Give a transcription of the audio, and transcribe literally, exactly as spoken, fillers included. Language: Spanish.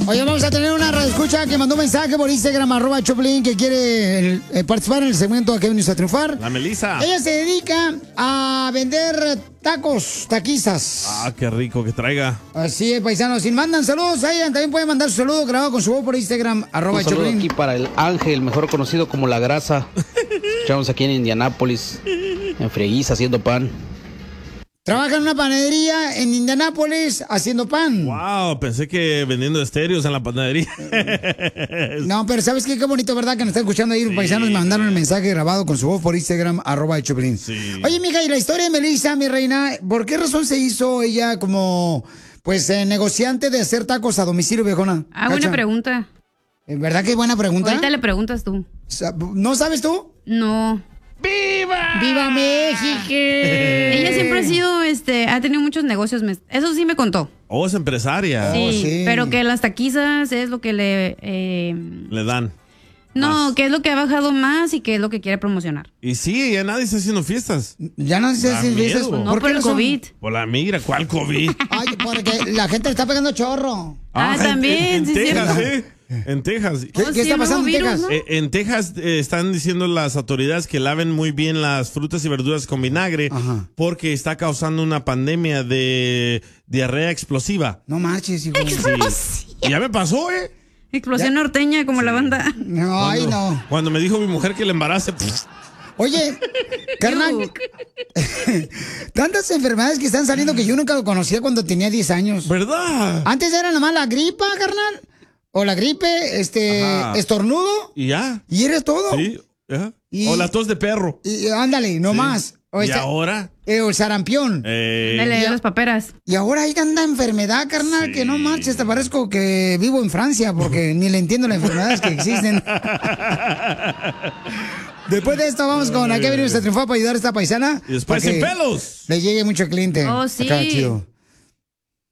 Oye, vamos a tener una radioescucha que mandó un mensaje por Instagram, arroba Choplin, que quiere eh, participar en el segmento de que venimos a triunfar. La Melissa. Ella se dedica a vender tacos, taquizas. Ah, qué rico que traiga. Así es, paisanos. Si mandan saludos a ella, también pueden mandar su saludo grabado con su voz por Instagram, arroba Un saludo Choplin. aquí para el Ángel, mejor conocido como La Grasa. Escuchamos aquí en Indianápolis, en Frieguiza, haciendo pan. Trabaja en una panadería en Indianápolis haciendo pan. Wow, pensé que vendiendo estéreos en la panadería. No, pero ¿sabes qué? Qué bonito, ¿verdad? Que nos están escuchando ahí. Los paisanos me mandaron el mensaje grabado con su voz por Instagram, arroba Choplin. Sí. Oye, mija, y la historia de Melissa, mi reina, ¿por qué razón se hizo ella como, pues, eh, negociante de hacer tacos a domicilio, viejona? Ah, buena ¿Cacha? pregunta. ¿Verdad que buena pregunta? Ahorita le preguntas tú. ¿No sabes tú? No. ¡Viva! ¡Viva México! Ella siempre ha sido, este, ha tenido muchos negocios. me- Eso sí me contó. Oh, es empresaria. Sí, pero que las taquizas es lo que le... eh, Le dan. no, que es lo que ha bajado más y que es lo que quiere promocionar. Y sí, ya nadie está haciendo fiestas. Ya no se Da hacen fiestas. miedo. No, por el COVID. Por la migra, ¿cuál COVID? Ay, porque la gente le está pegando chorro. Ah, en- también, En, sí, Texas, cierto. ¿eh? En Texas. ¿Qué, Oh, qué sí, está el nuevo pasando en virus, Texas? ¿no? Eh, en Texas eh, están diciendo las autoridades que laven muy bien las frutas y verduras con vinagre Ajá. porque está causando una pandemia de diarrea explosiva. No marches, hijo. Sí. Y ya me pasó, ¿eh? Explosión norteña como la banda. No, ay, no. Cuando me dijo mi mujer que le embarace, pff, Oye, carnal, tantas enfermedades que están saliendo que yo nunca lo conocía cuando tenía diez años. ¿verdad? Antes era nomás la gripa, carnal. O la gripe, este, Ajá. estornudo. Y ya. Y eres todo. Sí. ya. Y- O la tos de perro. Y ándale, no Sí. más. O, y este- ahora. eh, o el sarampión. eh, Dale, Ya. las paperas. Y ahora hay tanta enfermedad, carnal, Sí. que no marches, te parezco que vivo en Francia porque ni le entiendo las enfermedades que existen. Después de esto vamos con ¿a qué venimos a triunfar para ayudar a esta paisana? Y después Para sin que pelos. Le llegue mucho cliente. Oh, sí. Acá, chido.